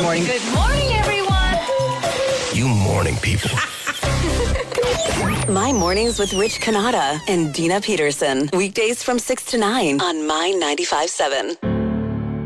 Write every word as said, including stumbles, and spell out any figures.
morning. Good morning, everyone. You morning people. My Mornings with Rich Canada and Dina Peterson. Weekdays from six to nine on My ninety-five point seven.